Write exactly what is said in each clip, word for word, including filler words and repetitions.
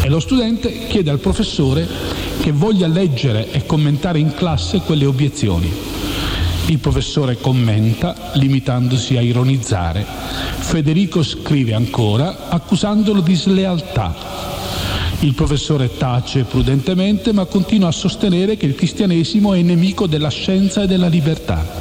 e lo studente chiede al professore che voglia leggere e commentare in classe quelle obiezioni. Il professore commenta, limitandosi a ironizzare. Federico scrive ancora, accusandolo di slealtà. Il professore tace prudentemente, ma continua a sostenere che il cristianesimo è nemico della scienza e della libertà.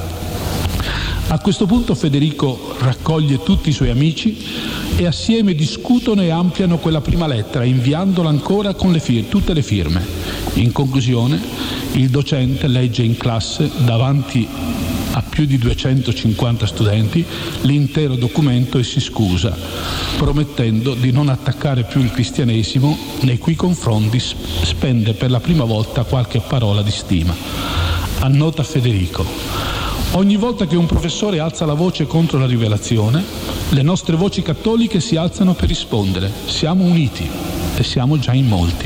A questo punto Federico raccoglie tutti i suoi amici e assieme discutono e ampliano quella prima lettera, inviandola ancora con le fir- tutte le firme. In conclusione, il docente legge in classe, davanti a più di duecentocinquanta studenti, l'intero documento e si scusa, promettendo di non attaccare più il cristianesimo, nei cui confronti spende per la prima volta qualche parola di stima. Annota Federico: ogni volta che un professore alza la voce contro la rivelazione, le nostre voci cattoliche si alzano per rispondere. Siamo uniti e siamo già in molti.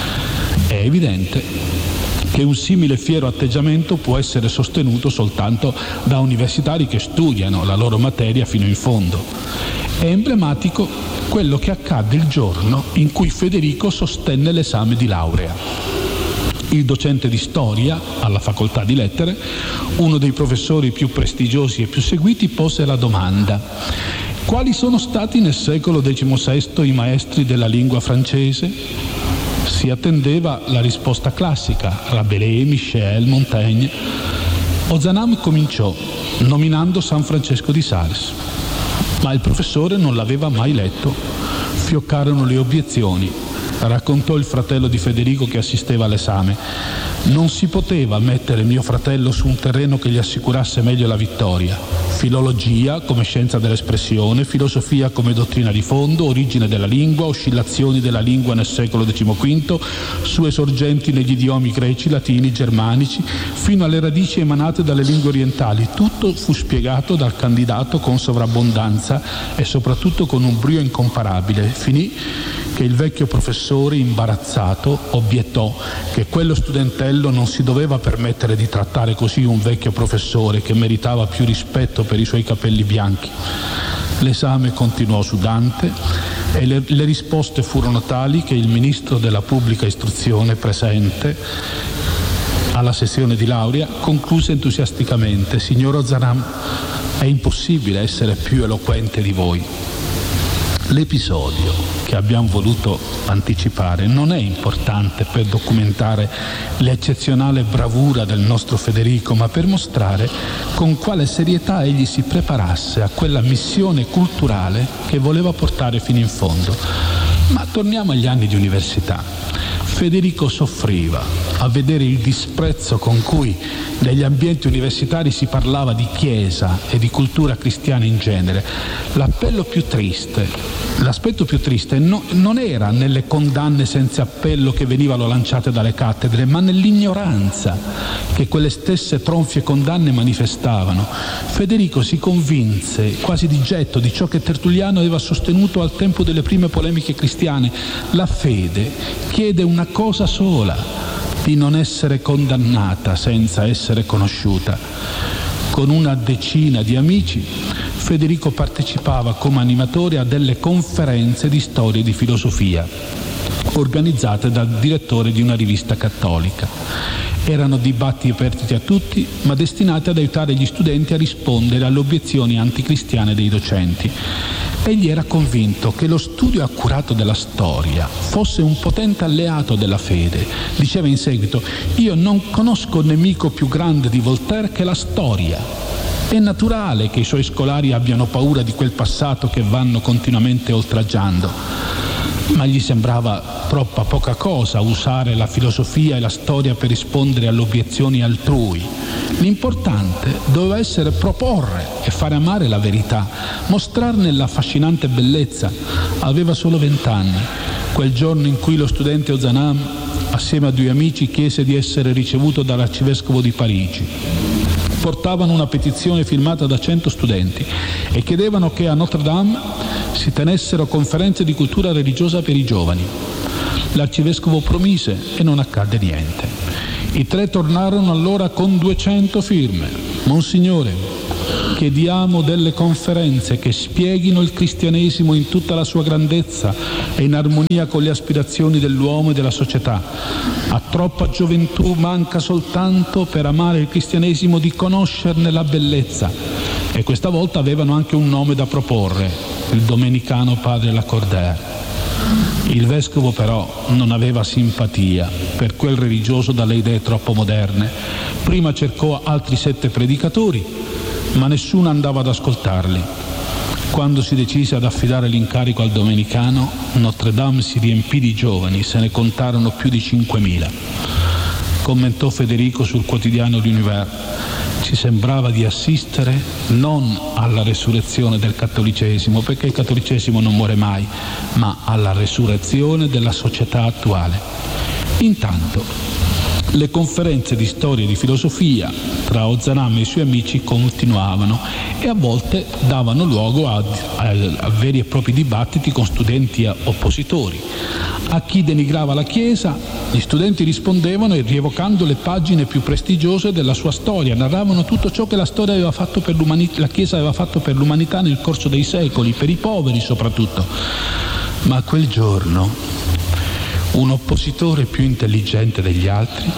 È evidente che un simile fiero atteggiamento può essere sostenuto soltanto da universitari che studiano la loro materia fino in fondo. È emblematico quello che accadde il giorno in cui Federico sostenne l'esame di laurea. Il docente di storia alla facoltà di lettere, uno dei professori più prestigiosi e più seguiti, pose la domanda: quali sono stati nel secolo diciannovesimo i maestri della lingua francese? Si attendeva la risposta classica: Rabelais, Michel, Montaigne. Ozanam cominciò nominando San Francesco di Sales, ma il professore non l'aveva mai letto. Fioccarono le obiezioni. Raccontò il fratello di Federico che assisteva all'esame: non si poteva mettere mio fratello su un terreno che gli assicurasse meglio la vittoria. Filologia come scienza dell'espressione, filosofia come dottrina di fondo, origine della lingua, oscillazioni della lingua nel secolo decimoquinto, sue sorgenti negli idiomi greci, latini, germanici, fino alle radici emanate dalle lingue orientali. Tutto fu spiegato dal candidato con sovrabbondanza e soprattutto con un brio incomparabile. Finì che il vecchio professore, imbarazzato, obiettò che quello studentello non si doveva permettere di trattare così un vecchio professore che meritava più rispetto per i suoi capelli bianchi. L'esame continuò su Dante e le, le risposte furono tali che il ministro della pubblica istruzione presente alla sessione di laurea concluse entusiasticamente: signor Ozanam, è impossibile essere più eloquente di voi. L'episodio che abbiamo voluto anticipare non è importante per documentare l'eccezionale bravura del nostro Federico, ma per mostrare con quale serietà egli si preparasse a quella missione culturale che voleva portare fino in fondo. Ma torniamo agli anni di università. Federico soffriva a vedere il disprezzo con cui negli ambienti universitari si parlava di Chiesa e di cultura cristiana in genere. L'appello più triste, l'aspetto più triste no, non era nelle condanne senza appello che venivano lanciate dalle cattedre, ma nell'ignoranza che quelle stesse tronfie condanne manifestavano. Federico si convinse quasi di getto di ciò che Tertulliano aveva sostenuto al tempo delle prime polemiche cristiane: la fede chiede una cosa sola, di non essere condannata senza essere conosciuta. Con una decina di amici Federico partecipava come animatore a delle conferenze di storia e di filosofia organizzate dal direttore di una rivista cattolica. Erano dibattiti aperti a tutti, ma destinati ad aiutare gli studenti a rispondere alle obiezioni anticristiane dei docenti. Egli era convinto che lo studio accurato della storia fosse un potente alleato della fede. Diceva in seguito: io non conosco nemico più grande di Voltaire che la storia. È naturale che i suoi scolari abbiano paura di quel passato che vanno continuamente oltraggiando. Ma gli sembrava troppa poca cosa usare la filosofia e la storia per rispondere alle obiezioni altrui. L'importante doveva essere proporre e fare amare la verità, mostrarne l'affascinante bellezza. Aveva solo vent'anni, quel giorno in cui lo studente Ozanam, assieme a due amici, chiese di essere ricevuto dall'arcivescovo di Parigi. Portavano una petizione firmata da cento studenti e chiedevano che a Notre Dame si tenessero conferenze di cultura religiosa per i giovani. L'arcivescovo promise e non accadde niente. I tre tornarono allora con duecento firme. Monsignore, Chiediamo delle conferenze che spieghino il cristianesimo in tutta la sua grandezza e in armonia con le aspirazioni dell'uomo e della società. A troppa gioventù manca soltanto per amare il cristianesimo di conoscerne la bellezza. E questa volta avevano anche un nome da proporre, il domenicano padre Lacordaire. Il vescovo però non aveva simpatia per quel religioso dalle idee troppo moderne. Prima cercò altri sette predicatori, ma nessuno andava ad ascoltarli. Quando si decise ad affidare l'incarico al domenicano, Notre Dame si riempì di giovani, se ne contarono più di cinquemila. Commentò Federico sul quotidiano L'Univers. Ci sembrava di assistere non alla resurrezione del cattolicesimo, perché il cattolicesimo non muore mai, ma alla resurrezione della società attuale. Intanto, le conferenze di storia e di filosofia tra Ozanam e i suoi amici continuavano e a volte davano luogo a, a, a veri e propri dibattiti con studenti oppositori. A chi denigrava la Chiesa, gli studenti rispondevano e rievocando le pagine più prestigiose della sua storia, narravano tutto ciò che la storia aveva fatto per l'umanità, la Chiesa aveva fatto per l'umanità nel corso dei secoli, per i poveri soprattutto. Ma quel giorno un oppositore più intelligente degli altri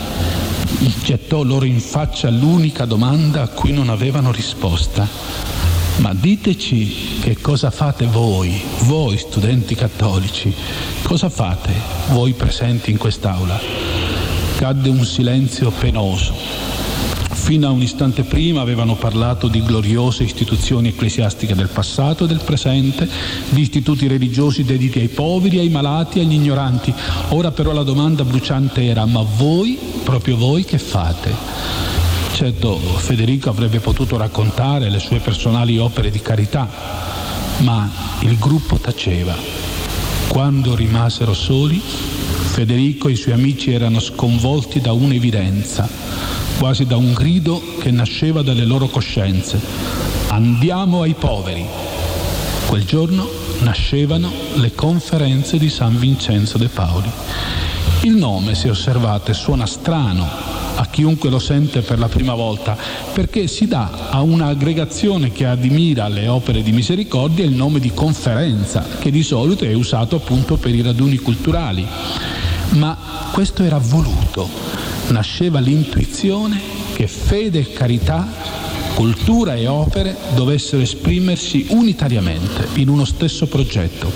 gettò loro in faccia l'unica domanda a cui non avevano risposta. Ma diteci che cosa fate voi, voi studenti cattolici, cosa fate voi presenti in quest'aula? Cadde un silenzio penoso. Fino a un istante prima avevano parlato di gloriose istituzioni ecclesiastiche del passato e del presente, di istituti religiosi dediti ai poveri, ai malati, agli ignoranti. Ora però la domanda bruciante era: ma voi, proprio voi, che fate? Certo, Federico avrebbe potuto raccontare le sue personali opere di carità, ma il gruppo taceva. Quando rimasero soli, Federico e i suoi amici erano sconvolti da un'evidenza, quasi da un grido che nasceva dalle loro coscienze: andiamo ai poveri. Quel giorno nascevano le conferenze di San Vincenzo de Paoli. Il nome, se osservate, suona strano a chiunque lo sente per la prima volta, perché si dà a un'aggregazione che addimira le opere di misericordia il nome di conferenza, che di solito è usato appunto per i raduni culturali. Ma questo era voluto. Nasceva l'intuizione che fede e carità, cultura e opere dovessero esprimersi unitariamente in uno stesso progetto.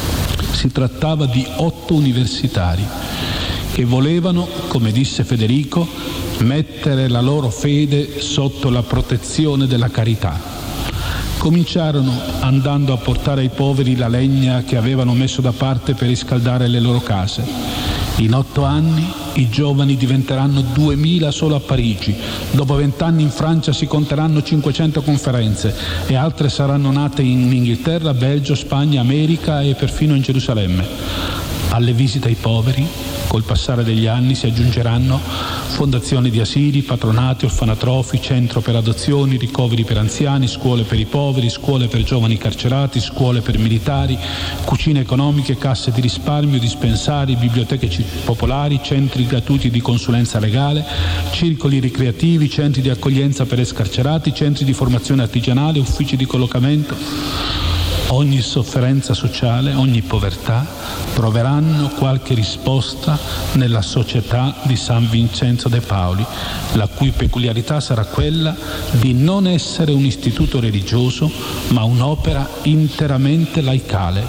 Si trattava di otto universitari che volevano, come disse Federico, mettere la loro fede sotto la protezione della carità. Cominciarono andando a portare ai poveri la legna che avevano messo da parte per riscaldare le loro case. In otto anni i giovani diventeranno duemila solo a Parigi, dopo vent'anni in Francia si conteranno cinquecento conferenze e altre saranno nate in Inghilterra, Belgio, Spagna, America e perfino in Gerusalemme. Alle visite ai poveri, col passare degli anni, si aggiungeranno fondazioni di asili, patronati, orfanatrofi, centro per adozioni, ricoveri per anziani, scuole per i poveri, scuole per giovani carcerati, scuole per militari, cucine economiche, casse di risparmio, dispensari, biblioteche popolari, centri gratuiti di consulenza legale, circoli ricreativi, centri di accoglienza per escarcerati, centri di formazione artigianale, uffici di collocamento. Ogni sofferenza sociale, ogni povertà troveranno qualche risposta nella società di San Vincenzo de Paoli, la cui peculiarità sarà quella di non essere un istituto religioso, ma un'opera interamente laicale.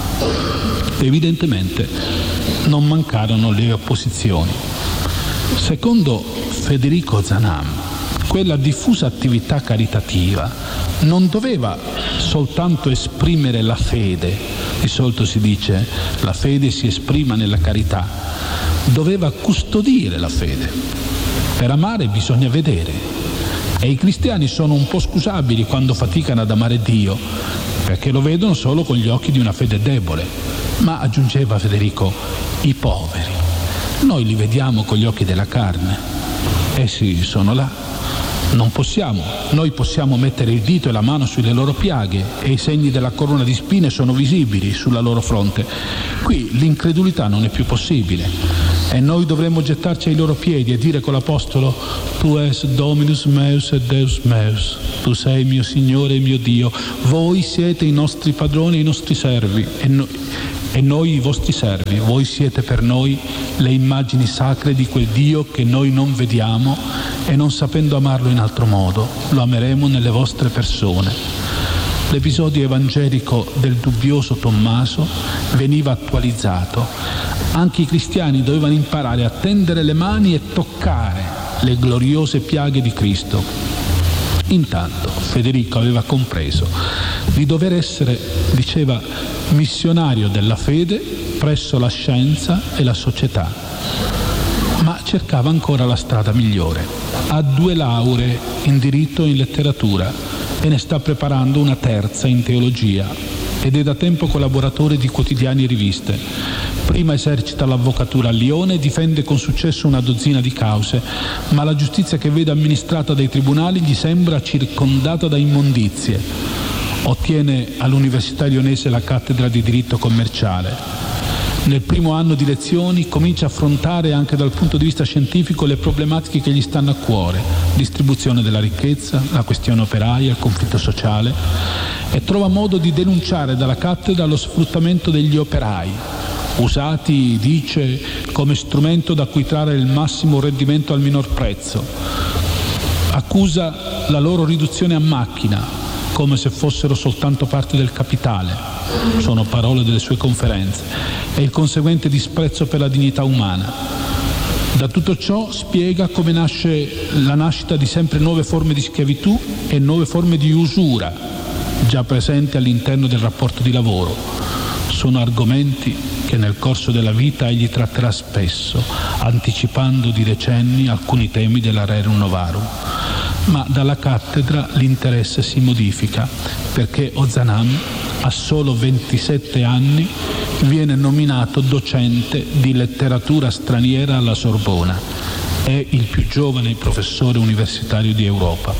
Evidentemente non mancarono le opposizioni. Secondo Federico Ozanam, quella diffusa attività caritativa non doveva soltanto esprimere la fede, di solito si dice la fede si esprima nella carità, doveva custodire la fede. Per amare bisogna vedere e i cristiani sono un po' scusabili quando faticano ad amare Dio, perché lo vedono solo con gli occhi di una fede debole. Ma, aggiungeva Federico, i poveri, noi li vediamo con gli occhi della carne, essi sono là. Non possiamo, noi possiamo mettere il dito e la mano sulle loro piaghe e i segni della corona di spine sono visibili sulla loro fronte. Qui l'incredulità non è più possibile. e noi dovremmo gettarci ai loro piedi e dire con l'Apostolo: Tu es Dominus meus et Deus meus, tu sei mio Signore e mio Dio, voi siete i nostri padroni e i nostri servi e, no, e noi i vostri servi, voi siete per noi le immagini sacre di quel Dio che noi non vediamo e non sapendo amarlo in altro modo, lo ameremo nelle vostre persone. L'episodio evangelico del dubbioso Tommaso veniva attualizzato. Anche i cristiani dovevano imparare a tendere le mani e toccare le gloriose piaghe di Cristo. Intanto Federico aveva compreso di dover essere, diceva, missionario della fede presso la scienza e la società, ma cercava ancora la strada migliore. Ha due lauree in diritto e in letteratura e ne sta preparando una terza in teologia ed è da tempo collaboratore di quotidiani e riviste. Prima esercita l'avvocatura a Lione e difende con successo una dozzina di cause, ma la giustizia che vede amministrata dai tribunali gli sembra circondata da immondizie. Ottiene all'Università Lionese la cattedra di diritto commerciale. Nel primo anno di lezioni comincia a affrontare anche dal punto di vista scientifico le problematiche che gli stanno a cuore: distribuzione della ricchezza, la questione operaia, il conflitto sociale, e trova modo di denunciare dalla cattedra lo sfruttamento degli operai, usati, dice, come strumento da cui trarre il massimo rendimento al minor prezzo. Accusa la loro riduzione a macchina, come se fossero soltanto parte del capitale, sono parole delle sue conferenze, e il conseguente disprezzo per la dignità umana. Da tutto ciò spiega come nasce la nascita di sempre nuove forme di schiavitù e nuove forme di usura, già presenti all'interno del rapporto di lavoro. Sono argomenti che nel corso della vita egli tratterà spesso, anticipando di decenni alcuni temi della Rerum Novarum. Ma dalla cattedra l'interesse si modifica, perché Ozanam, a solo ventisette anni, viene nominato docente di letteratura straniera alla Sorbona. È il più giovane professore universitario di Europa.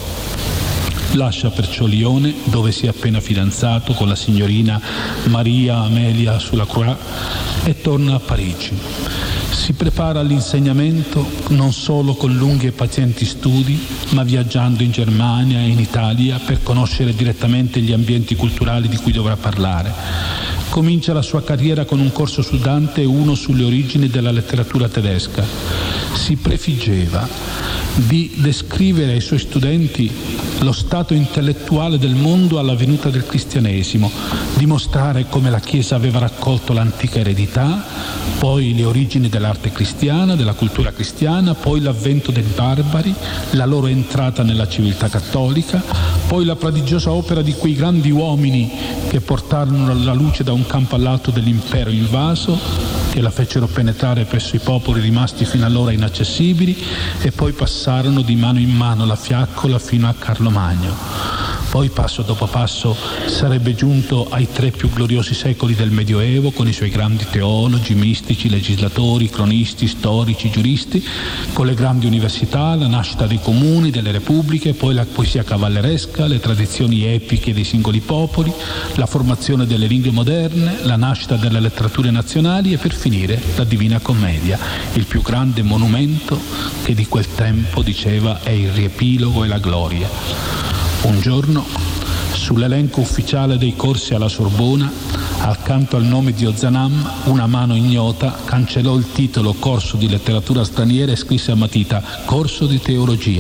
Lascia perciò Lione, dove si è appena fidanzato con la signorina Maria Amelia Sulacroix, e torna a Parigi. Si prepara all'insegnamento non solo con lunghi e pazienti studi, ma viaggiando in Germania e in Italia per conoscere direttamente gli ambienti culturali di cui dovrà parlare. Comincia la sua carriera con un corso su Dante e uno sulle origini della letteratura tedesca. Si prefiggeva di descrivere ai suoi studenti lo stato intellettuale del mondo alla venuta del cristianesimo, dimostrare come la Chiesa aveva raccolto l'antica eredità, poi le origini dell'arte cristiana, della cultura cristiana, poi l'avvento dei barbari, la loro entrata nella civiltà cattolica, poi la prodigiosa opera di quei grandi uomini che portarono la luce da un campo all'altro dell'impero invaso, che la fecero penetrare presso i popoli rimasti fino allora inaccessibili, e poi passarono di mano in mano la fiaccola fino a Carlo Magno. Poi passo dopo passo sarebbe giunto ai tre più gloriosi secoli del Medioevo, con i suoi grandi teologi, mistici, legislatori, cronisti, storici, giuristi, con le grandi università, la nascita dei comuni, delle repubbliche, poi la poesia cavalleresca, le tradizioni epiche dei singoli popoli, la formazione delle lingue moderne, la nascita delle letterature nazionali e per finire la Divina Commedia, il più grande monumento che di quel tempo, diceva, è il riepilogo e la gloria. Un giorno, sull'elenco ufficiale dei corsi alla Sorbona, accanto al nome di Ozanam, una mano ignota cancellò il titolo corso di letteratura straniera e scrisse a matita corso di teologia.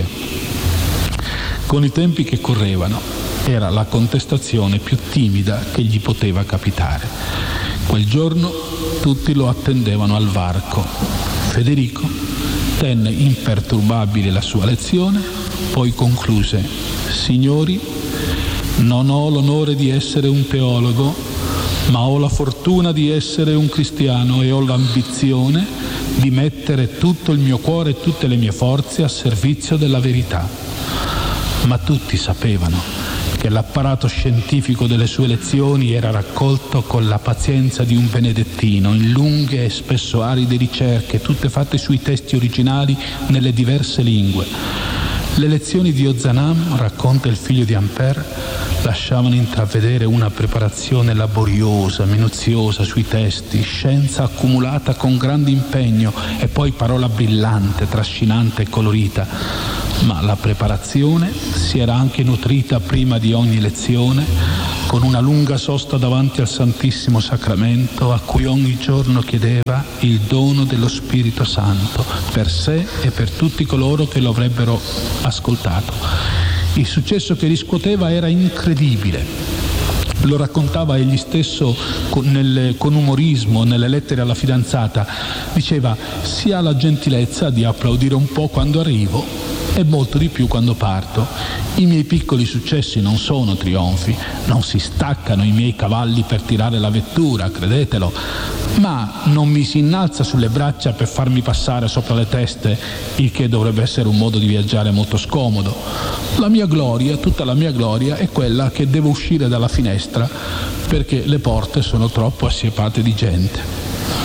Con i tempi che correvano, era la contestazione più timida che gli poteva capitare. Quel giorno tutti lo attendevano al varco. Federico tenne imperturbabile la sua lezione, poi concluse: Signori, non ho l'onore di essere un teologo, ma ho la fortuna di essere un cristiano e ho l'ambizione di mettere tutto il mio cuore e tutte le mie forze a servizio della verità. Ma tutti sapevano che l'apparato scientifico delle sue lezioni era raccolto con la pazienza di un benedettino in lunghe e spesso aride ricerche, tutte fatte sui testi originali nelle diverse lingue. Le lezioni di Ozanam, racconta il figlio di Ampère, lasciavano intravedere una preparazione laboriosa, minuziosa sui testi, scienza accumulata con grande impegno e poi parola brillante, trascinante e colorita. Ma la preparazione si era anche nutrita prima di ogni lezione con una lunga sosta davanti al Santissimo Sacramento, a cui ogni giorno chiedeva il dono dello Spirito Santo per sé e per tutti coloro che lo avrebbero ascoltato. Il successo che riscuoteva era incredibile. Lo raccontava egli stesso con, nel, con umorismo nelle lettere alla fidanzata. Diceva: si ha la gentilezza di applaudire un po' quando arrivo e molto di più quando parto. I miei piccoli successi non sono trionfi, non si staccano i miei cavalli per tirare la vettura, credetelo, ma non mi si innalza sulle braccia per farmi passare sopra le teste, il che dovrebbe essere un modo di viaggiare molto scomodo. La mia gloria, tutta la mia gloria, è quella che devo uscire dalla finestra perché le porte sono troppo assiepate di gente.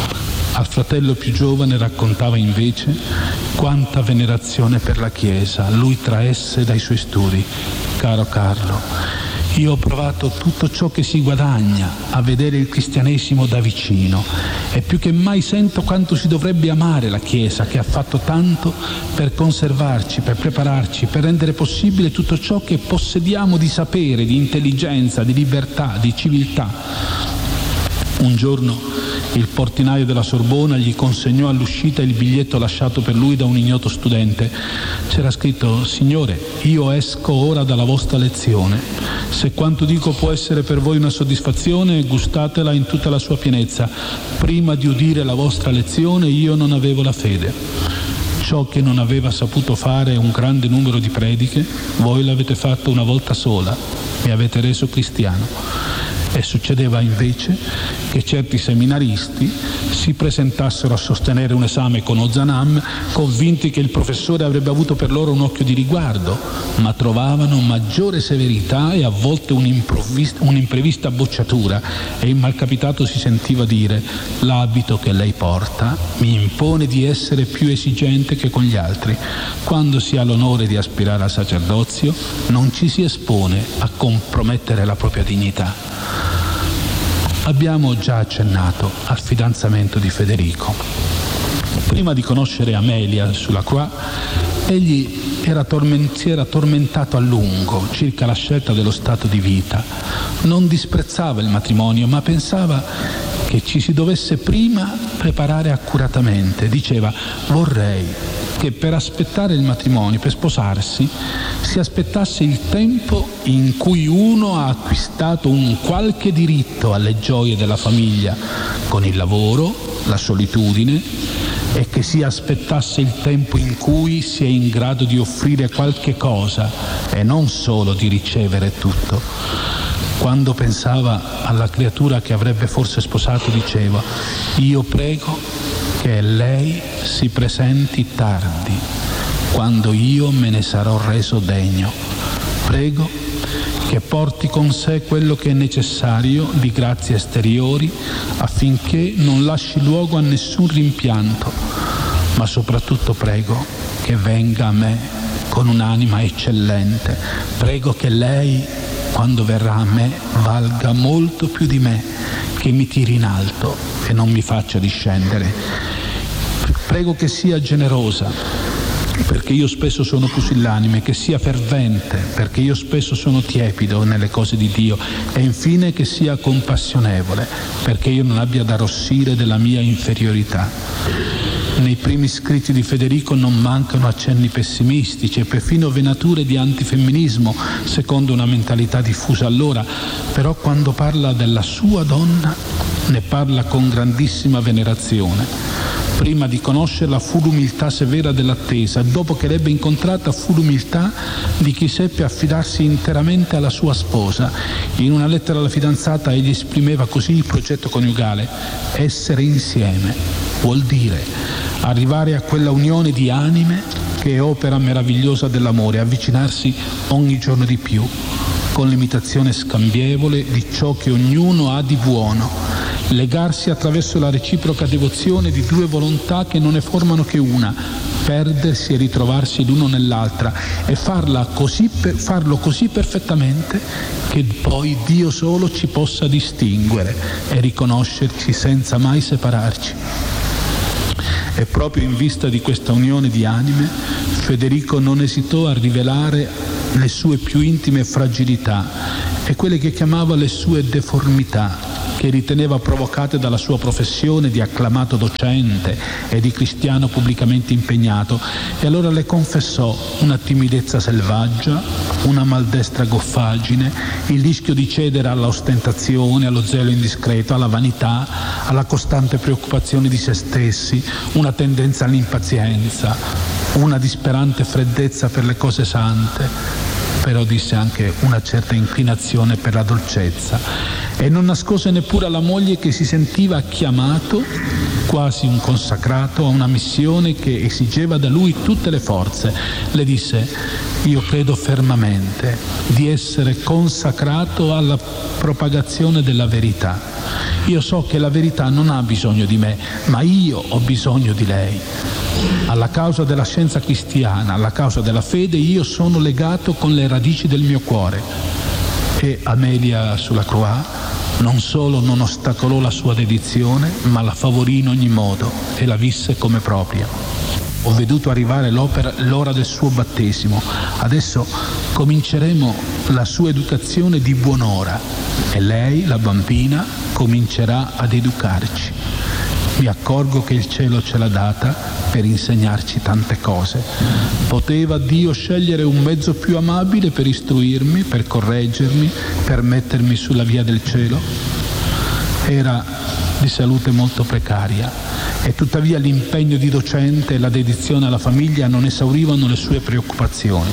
Al fratello più giovane raccontava invece quanta venerazione per la Chiesa lui traesse dai suoi studi. Caro Carlo, io ho provato tutto ciò che si guadagna a vedere il cristianesimo da vicino e più che mai sento quanto si dovrebbe amare la Chiesa, che ha fatto tanto per conservarci, per prepararci, per rendere possibile tutto ciò che possediamo di sapere, di intelligenza, di libertà, di civiltà. Un giorno il portinaio della Sorbona gli consegnò all'uscita il biglietto lasciato per lui da un ignoto studente. C'era scritto: signore, io esco ora dalla vostra lezione. Se quanto dico può essere per voi una soddisfazione, gustatela in tutta la sua pienezza. Prima di udire la vostra lezione io non avevo la fede. Ciò che non aveva saputo fare un grande numero di prediche, voi l'avete fatto una volta sola e avete reso cristiano. E succedeva invece che certi seminaristi si presentassero a sostenere un esame con Ozanam convinti che il professore avrebbe avuto per loro un occhio di riguardo, ma trovavano maggiore severità e a volte un'imprevista bocciatura, e il malcapitato si sentiva dire: l'abito che lei porta mi impone di essere più esigente che con gli altri. Quando si ha l'onore di aspirare al sacerdozio non ci si espone a compromettere la propria dignità. Abbiamo già accennato al fidanzamento di Federico. Prima di conoscere Amelia sulla Croix, egli era torment- si era tormentato a lungo circa la scelta dello stato di vita. Non disprezzava il matrimonio, ma pensava che ci si dovesse prima preparare accuratamente. Diceva: vorrei che per aspettare il matrimonio, per sposarsi, si aspettasse il tempo in cui uno ha acquistato un qualche diritto alle gioie della famiglia, con il lavoro, la solitudine, e che si aspettasse il tempo in cui si è in grado di offrire qualche cosa e non solo di ricevere tutto. Quando pensava alla creatura che avrebbe forse sposato, diceva: io prego che lei si presenti tardi, quando io me ne sarò reso degno. Prego che porti con sé quello che è necessario di grazie esteriori affinché non lasci luogo a nessun rimpianto, ma soprattutto prego che venga a me con un'anima eccellente. Prego che lei, quando verrà a me, valga molto più di me, che mi tiri in alto e non mi faccia discendere. Prego che sia generosa, perché io spesso sono pusillanime, che sia fervente, perché io spesso sono tiepido nelle cose di Dio, e infine che sia compassionevole, perché io non abbia da arrossire della mia inferiorità. Nei primi scritti di Federico non mancano accenni pessimistici e perfino venature di antifemminismo, secondo una mentalità diffusa allora, però quando parla della sua donna ne parla con grandissima venerazione. Prima di conoscerla fu l'umiltà severa dell'attesa, dopo che l'ebbe incontrata fu l'umiltà di chi seppe affidarsi interamente alla sua sposa. In una lettera alla fidanzata egli esprimeva così il progetto coniugale: essere insieme vuol dire arrivare a quella unione di anime che è opera meravigliosa dell'amore, avvicinarsi ogni giorno di più, con l'imitazione scambievole di ciò che ognuno ha di buono, legarsi attraverso la reciproca devozione di due volontà che non ne formano che una, perdersi e ritrovarsi l'uno nell'altra e farla così per, farlo così perfettamente che poi Dio solo ci possa distinguere e riconoscerci senza mai separarci. E proprio in vista di questa unione di anime, Federico non esitò a rivelare le sue più intime fragilità e quelle che chiamava le sue deformità, che riteneva provocate dalla sua professione di acclamato docente e di cristiano pubblicamente impegnato, e allora le confessò una timidezza selvaggia, una maldestra goffaggine, il rischio di cedere alla ostentazione, allo zelo indiscreto, alla vanità, alla costante preoccupazione di se stessi, una tendenza all'impazienza, una disperante freddezza per le cose sante, però disse anche una certa inclinazione per la dolcezza, e non nascose neppure alla moglie che si sentiva chiamato, quasi un consacrato, a una missione che esigeva da lui tutte le forze. Le disse: io credo fermamente di essere consacrato alla propagazione della verità. Io so che la verità non ha bisogno di me, ma io ho bisogno di lei. Alla causa della scienza cristiana, alla causa della fede, io sono legato con le radici del mio cuore. E Amelia sulla Croix non solo non ostacolò la sua dedizione, ma la favorì in ogni modo e la visse come propria. Ho veduto arrivare l'opera, l'ora del suo battesimo. Adesso cominceremo la sua educazione di buon'ora e lei, la bambina, comincerà ad educarci. Mi accorgo che il cielo ce l'ha data per insegnarci tante cose. Poteva Dio scegliere un mezzo più amabile per istruirmi, per correggermi, per mettermi sulla via del cielo? Era di salute molto precaria e tuttavia l'impegno di docente e la dedizione alla famiglia non esaurivano le sue preoccupazioni.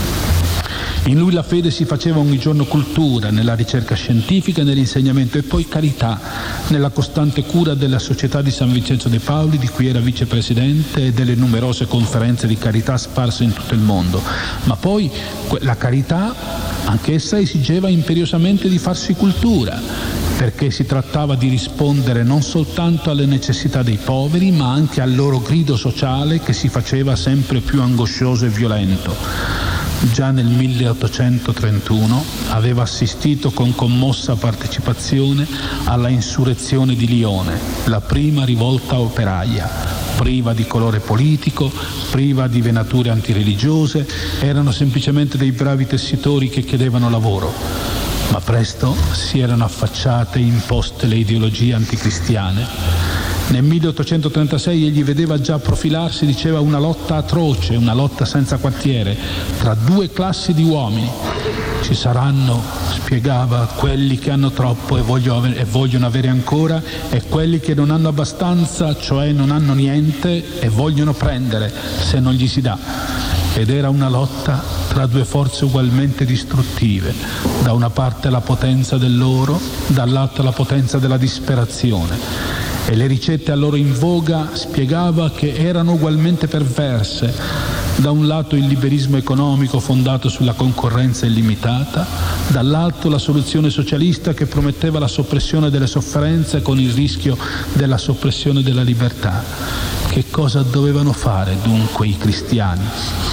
In lui la fede si faceva ogni giorno cultura, nella ricerca scientifica e nell'insegnamento, e poi carità, nella costante cura della Società di San Vincenzo de Pauli, di cui era vicepresidente, e delle numerose conferenze di carità sparse in tutto il mondo. Ma poi la carità, anch'essa esigeva imperiosamente di farsi cultura, perché si trattava di rispondere non soltanto alle necessità dei poveri, ma anche al loro grido sociale che si faceva sempre più angoscioso e violento. Già nel milleottocentotrentuno aveva assistito con commossa partecipazione alla insurrezione di Lione, la prima rivolta operaia, priva di colore politico, priva di venature antireligiose, erano semplicemente dei bravi tessitori che chiedevano lavoro. Ma presto si erano affacciate e imposte le ideologie anticristiane. Nel milleottocentotrentasei egli vedeva già profilarsi, diceva, una lotta atroce, una lotta senza quartiere, tra due classi di uomini. Ci saranno, spiegava, quelli che hanno troppo e, voglio ave- e vogliono avere ancora, e quelli che non hanno abbastanza, cioè non hanno niente e vogliono prendere se non gli si dà. Ed era una lotta tra due forze ugualmente distruttive, da una parte la potenza dell'oro, dall'altra la potenza della disperazione. E le ricette allora in voga, spiegava, che erano ugualmente perverse. Da un lato il liberismo economico fondato sulla concorrenza illimitata, dall'altro la soluzione socialista che prometteva la soppressione delle sofferenze con il rischio della soppressione della libertà. Che cosa dovevano fare dunque i cristiani?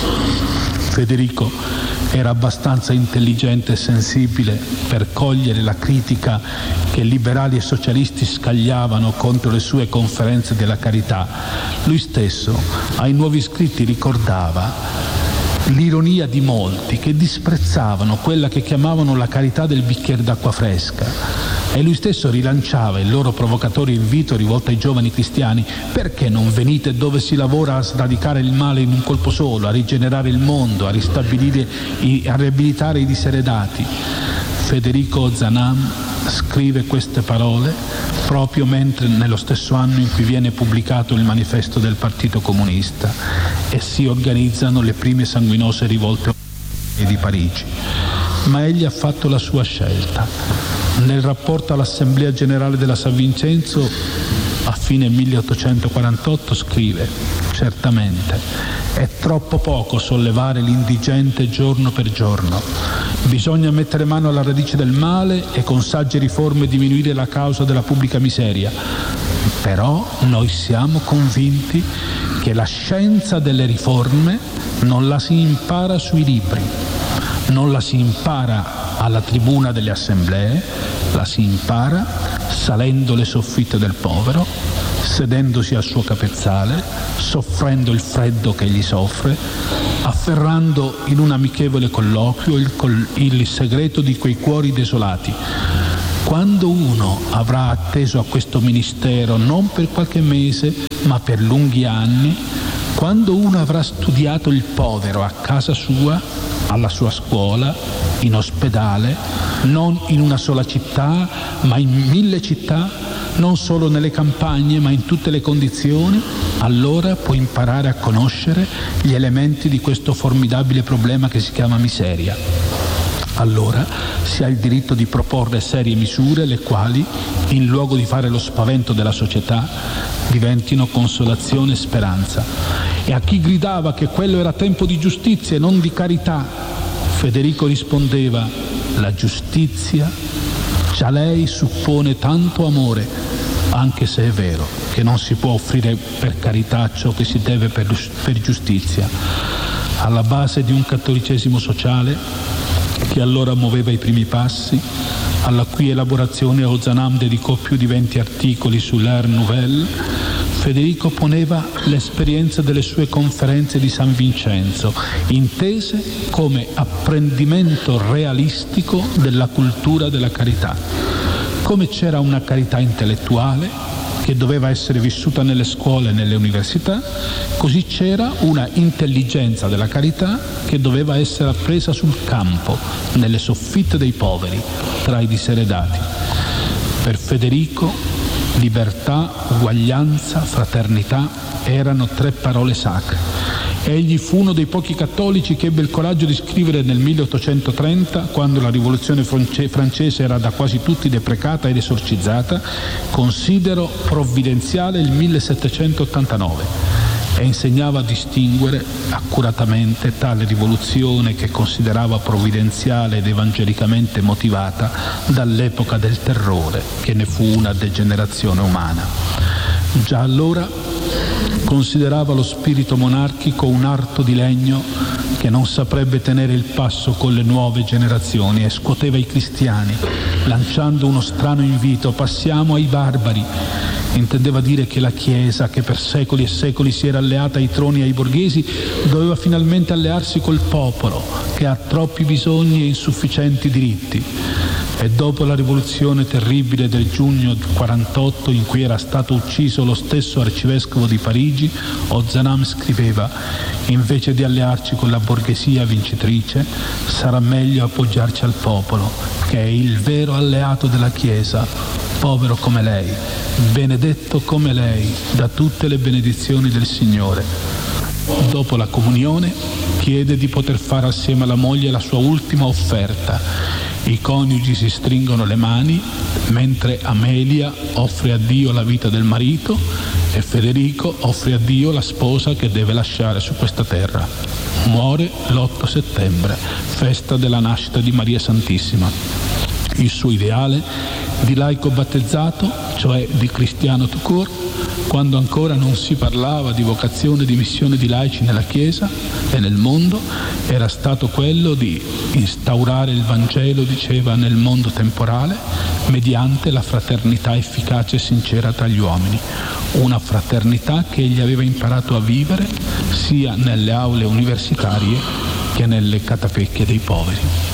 Federico era abbastanza intelligente e sensibile per cogliere la critica che liberali e socialisti scagliavano contro le sue conferenze della carità. Lui stesso ai nuovi iscritti ricordava l'ironia di molti che disprezzavano quella che chiamavano la carità del bicchiere d'acqua fresca. E lui stesso rilanciava il loro provocatorio invito rivolto ai giovani cristiani: perché non venite dove si lavora a sradicare il male in un colpo solo, a rigenerare il mondo, a ristabilire, a riabilitare i diseredati? Federico Zanam scrive queste parole proprio mentre nello stesso anno in cui viene pubblicato il manifesto del Partito Comunista e si organizzano le prime sanguinose rivolte di Parigi. Ma egli ha fatto la sua scelta. Nel rapporto all'Assemblea Generale della San Vincenzo a fine milleottocentoquarantotto scrive: certamente È troppo poco sollevare l'indigente giorno per giorno. Bisogna mettere mano alla radice del male e con sagge riforme diminuire la causa della pubblica miseria. Però noi siamo convinti che la scienza delle riforme non la si impara sui libri, non la si impara alla tribuna delle assemblee, la si impara salendo le soffitte del povero, sedendosi al suo capezzale, soffrendo il freddo che egli soffre, afferrando in un amichevole colloquio il, col- il segreto di quei cuori desolati. Quando uno avrà atteso a questo ministero non per qualche mese, ma per lunghi anni, quando uno avrà studiato il povero a casa sua, alla sua scuola, in ospedale, non in una sola città, ma in mille città, non solo nelle campagne, ma in tutte le condizioni, allora può imparare a conoscere gli elementi di questo formidabile problema che si chiama miseria. Allora si ha il diritto di proporre serie misure, le quali, in luogo di fare lo spavento della società, diventino consolazione e speranza. E a chi gridava che quello era tempo di giustizia e non di carità, Federico rispondeva: la giustizia già lei suppone tanto amore, anche se è vero che non si può offrire per carità ciò che si deve per, per giustizia. Alla base di un cattolicesimo sociale che allora muoveva i primi passi, alla cui elaborazione Ozanam dedicò più di venti articoli sull'Art Nouvelle, Federico poneva l'esperienza delle sue conferenze di San Vincenzo, intese come apprendimento realistico della cultura della carità. Come c'era una carità intellettuale che doveva essere vissuta nelle scuole e nelle università, così c'era una intelligenza della carità che doveva essere appresa sul campo, nelle soffitte dei poveri, tra i diseredati. Per Federico libertà, uguaglianza, fraternità erano tre parole sacre. Egli fu uno dei pochi cattolici che ebbe il coraggio di scrivere nel milleottocentotrenta, quando la rivoluzione francese era da quasi tutti deprecata ed esorcizzata: considero provvidenziale il millesettecentottantanove, e insegnava a distinguere accuratamente tale rivoluzione, che considerava provvidenziale ed evangelicamente motivata, dall'epoca del terrore, che ne fu una degenerazione umana. Già allora considerava lo spirito monarchico un arto di legno che non saprebbe tenere il passo con le nuove generazioni, e scuoteva i cristiani lanciando uno strano invito: passiamo ai barbari. Intendeva dire che la Chiesa, che per secoli e secoli si era alleata ai troni e ai borghesi, doveva finalmente allearsi col popolo, che ha troppi bisogni e insufficienti diritti. E dopo la rivoluzione terribile del giugno quarantotto, in cui era stato ucciso lo stesso arcivescovo di Parigi, Ozanam scriveva: invece di allearci con la borghesia vincitrice, sarà meglio appoggiarci al popolo, che è il vero alleato della Chiesa, povero come lei, benedetto come lei da tutte le benedizioni del Signore. Dopo la comunione chiede di poter fare assieme alla moglie la sua ultima offerta. I coniugi si stringono le mani mentre Amelia offre a Dio la vita del marito e Federico offre a Dio la sposa che deve lasciare su questa terra. Muore l'otto settembre, festa della nascita di Maria Santissima. Il suo ideale di laico battezzato, cioè di cristiano tout court, quando ancora non si parlava di vocazione e di missione di laici nella Chiesa e nel mondo, era stato quello di instaurare il Vangelo, diceva, nel mondo temporale, mediante la fraternità efficace e sincera tra gli uomini. Una fraternità che egli aveva imparato a vivere sia nelle aule universitarie che nelle catapecchie dei poveri.